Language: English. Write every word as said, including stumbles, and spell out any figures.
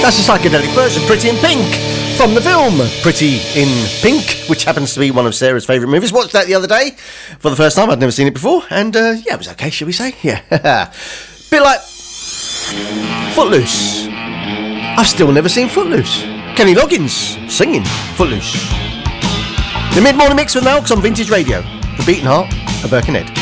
That's a psychedelic version, Pretty in Pink, from the film Pretty in Pink, which happens to be one of Sarah's favourite movies. Watched that the other day for the first time. I'd never seen it before, and uh, yeah, it was okay, shall we say? Yeah. Bit like Footloose. I've still never seen Footloose. Kenny Loggins singing Footloose. The Mid-Morning Mix with Malks on Vintage Radio. The Beating Heart of Birkenhead.